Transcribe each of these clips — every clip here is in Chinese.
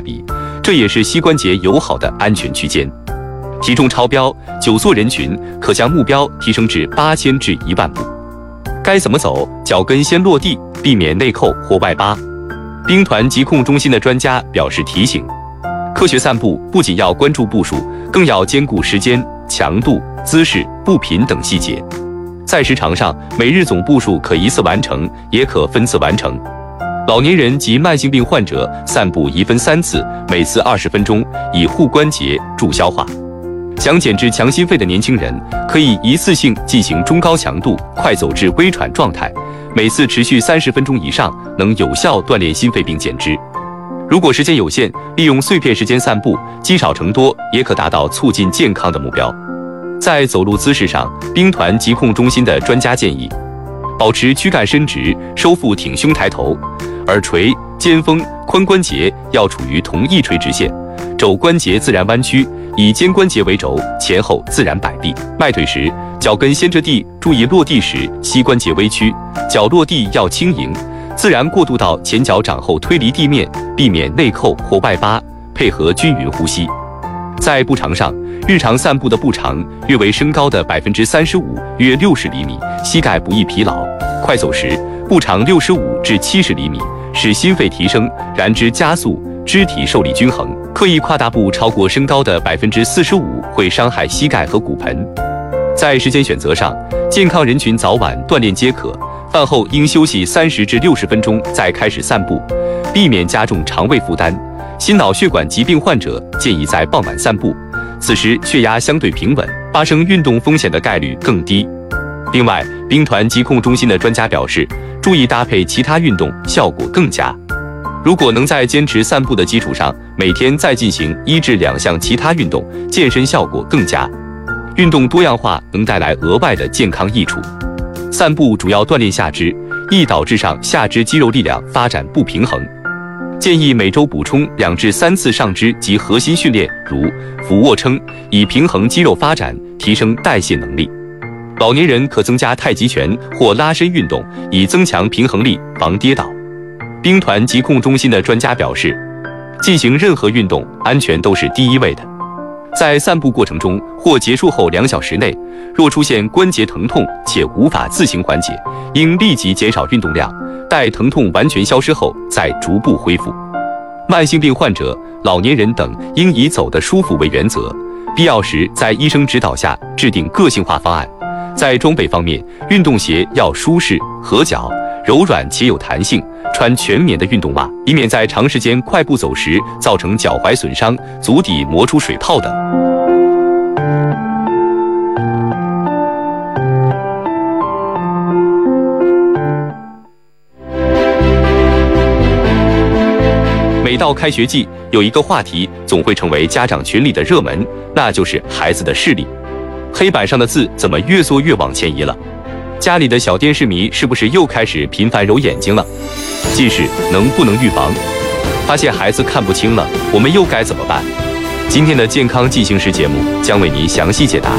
比，这也是膝关节友好的安全区间。体重超标久坐人群可将目标提升至8000至10000步。该怎么走？脚跟先落地，避免内扣或外八。兵团疾控中心的专家表示提醒，科学散步不仅要关注步数，更要兼顾时间、强度、姿势、步频等细节。在时长上，每日总步数可一次完成，也可分次完成。老年人及慢性病患者散步宜分3次，每次20分钟，以护关节、助消化。想减脂强心肺的年轻人，可以一次性进行中高强度快走至微喘状态，每次持续30分钟以上，能有效锻炼心肺并减脂。如果时间有限，利用碎片时间散步，积少成多，也可达到促进健康的目标。在走路姿势上，兵团疾控中心的专家建议，保持躯干伸直，收腹挺胸抬头，耳垂、肩峰、髋关节要处于同一垂直线，肘关节自然弯曲，以肩关节为轴，前后自然摆臂。迈腿时，脚跟先着地，注意落地时膝关节微曲，脚落地要轻盈，自然过渡到前脚掌后推离地面，避免内扣或外八，配合均匀呼吸。在步长上，日常散步的步长约为身高的35%，约60厘米，膝盖不易疲劳。快走时，步长65至70厘米，使心肺提升，燃脂加速，肢体受力均衡。刻意跨大步超过身高的45%会伤害膝盖和骨盆。在时间选择上，健康人群早晚锻炼皆可，饭后应休息30至60分钟再开始散步，避免加重肠胃负担。心脑血管疾病患者建议在傍晚散步，此时血压相对平稳，发生运动风险的概率更低。另外，兵团疾控中心的专家表示，注意搭配其他运动，效果更佳。如果能在坚持散步的基础上，每天再进行1至2项其他运动，健身效果更佳。运动多样化能带来额外的健康益处。散步主要锻炼下肢，易导致上下肢肌肉力量发展不平衡。建议每周补充2至3次上肢及核心训练，如俯卧撑，以平衡肌肉发展，提升代谢能力。老年人可增加太极拳或拉伸运动，以增强平衡力，防跌倒。兵团疾控中心的专家表示，进行任何运动，安全都是第一位的。在散步过程中或结束后2小时内，若出现关节疼痛且无法自行缓解，应立即减少运动量，待疼痛完全消失后再逐步恢复。慢性病患者、老年人等应以走得舒服为原则，必要时在医生指导下制定个性化方案。在装备方面，运动鞋要舒适、合脚、柔软且有弹性，穿全棉的运动袜，以免在长时间快步走时造成脚踝损伤、足底磨出水泡等。每到开学季，有一个话题总会成为家长群里的热门，那就是孩子的视力。黑板上的字怎么越做越往前移了？家里的小电视迷是不是又开始频繁揉眼睛了？近视能不能预防？发现孩子看不清了，我们又该怎么办？今天的健康进行时节目将为您详细解答。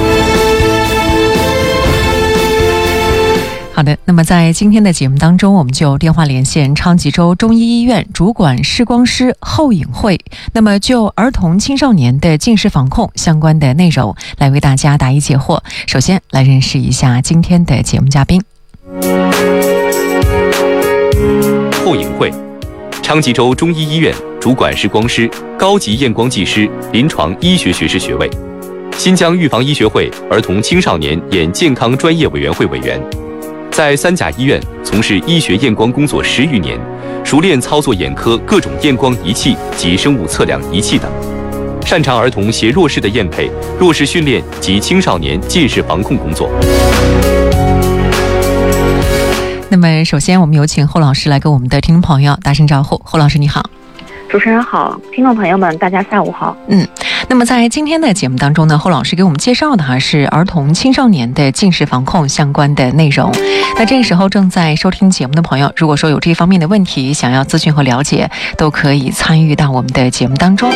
好的，那么在今天的节目当中，我们就电话连线昌吉州中医医院主管视光师后颖慧，那么就儿童青少年的近视防控相关的内容来为大家答疑解惑。首先来认识一下今天的节目嘉宾。 后颖慧，昌吉州中医医院主管视光师、高级验光技师、临床医学学士学位，新疆预防医学会儿童青少年眼健康专业委员会委员。在3甲医院从事医学验光工作10余年，熟练操作眼科各种验光仪器及生物测量仪器等，擅长儿童携弱视的验配、弱视训练及青少年近视防控工作。 那么首先我们有请侯老师来跟我们的听众朋友打声招呼。侯老师你好。 主持人好，听众朋友们大家下午好。 那么在今天的节目当中呢，侯老师给我们介绍的是儿童青少年的近视防控相关的内容。那这个时候正在收听节目的朋友，如果说有这方面的问题想要咨询和了解，都可以参与到我们的节目当中。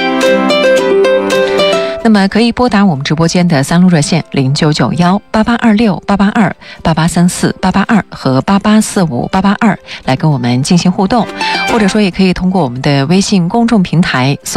那么可以拨打我们直播间的3路热线099188268828348822和88458822来跟我们进行互动，或者说也可以通过我们的微信公众平台